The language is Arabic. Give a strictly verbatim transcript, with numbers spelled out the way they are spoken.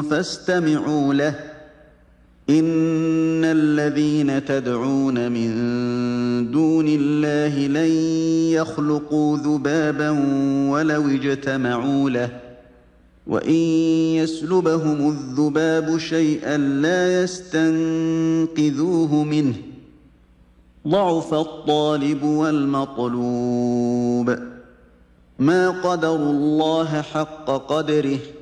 فاستمعوا له إن الذين تدعون من دون الله لن يخلقوا ذبابا ولو اجتمعوا له وإن يسلبهم الذباب شيئا لا يستنقذوه منه ضعف الطالب والمطلوب ما قدروا الله حق قدره